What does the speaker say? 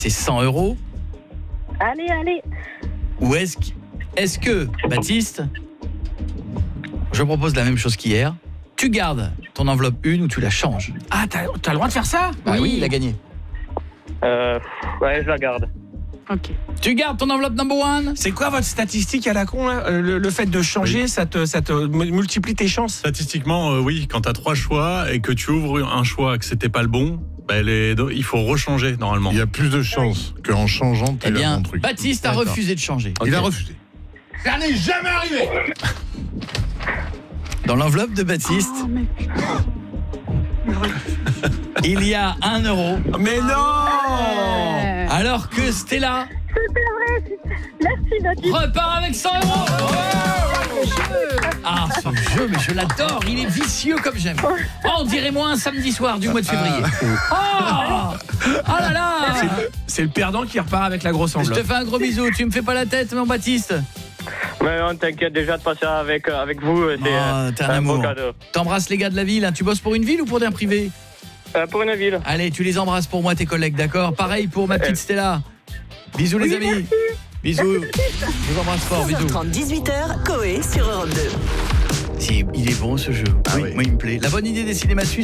C'est 100 €. Allez. Ou est-ce que, Baptiste, je propose la même chose qu'hier, tu gardes ton enveloppe 1 ou tu la changes? Ah, t'as le droit de faire ça? Bah oui, il a gagné. Ouais, je la garde. Ok. Tu gardes ton enveloppe number 1? C'est quoi votre statistique à la con là? Le fait de changer, ça te multiplie tes chances? Statistiquement, oui, quand tu as 3 choix et que tu ouvres un choix que c'était pas le bon, il faut rechanger normalement. Il y a plus de chances qu'en changeant tu Eh aies le bien, bon truc. Baptiste a D'accord. refusé de changer. Il a refusé. Ça n'est jamais arrivé. Dans l'enveloppe de Baptiste, Oh, mais... il y a 1 €. Mais non! Alors que Stella Merci, Baptiste. repart avec 100 €. Ah, ce jeu, mais je l'adore. Il est vicieux comme j'aime. Oh, on dirait moi un samedi soir du mois de février. Oh là là. C'est le perdant qui repart avec la grosse Je enveloppe. te fais un gros bisou. Tu me fais pas la tête, mon Baptiste? Mais on t'inquiète déjà de passer avec vous. C'est T'es un un beau amour. cadeau. T'embrasses les gars de la ville, hein. Tu bosses pour une ville ou pour un privé? Pour une ville. Allez, tu les embrasses pour moi, tes collègues, d'accord? Pareil pour ma petite Stella. Bisous les amis. Merci. Bisous. Je vous embrasse fort, bisous. 16h30, 18h, Coé sur Europe 2. Si, il est bon ce jeu. Oui, moi il me plaît. La bonne idée des cinémas suisses.